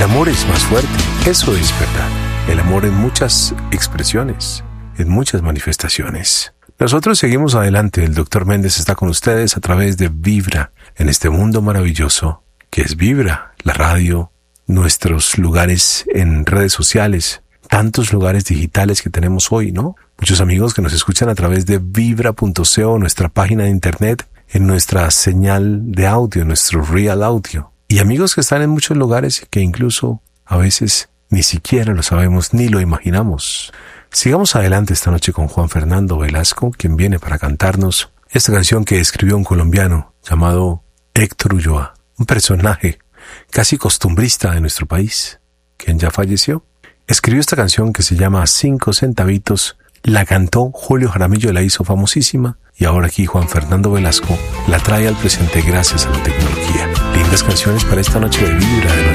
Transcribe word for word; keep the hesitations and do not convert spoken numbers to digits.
amor es más fuerte, eso es verdad. El amor en muchas expresiones, en muchas manifestaciones. Nosotros seguimos adelante. El doctor Méndez está con ustedes a través de Vibra, en este mundo maravilloso que es Vibra, la radio, nuestros lugares en redes sociales, tantos lugares digitales que tenemos hoy, ¿no? Muchos amigos que nos escuchan a través de vibra punto co, nuestra página de internet, en nuestra señal de audio, nuestro real audio. Y amigos que están en muchos lugares que incluso a veces ni siquiera lo sabemos ni lo imaginamos. Sigamos adelante esta noche con Juan Fernando Velasco, quien viene para cantarnos esta canción que escribió un colombiano llamado Héctor Ulloa, un personaje casi costumbrista de nuestro país, quien ya falleció. Escribió esta canción que se llama Cinco Centavitos, la cantó Julio Jaramillo, la hizo famosísima, y ahora aquí Juan Fernando Velasco la trae al presente gracias a la tecnología. Lindas canciones para esta noche de Vibra de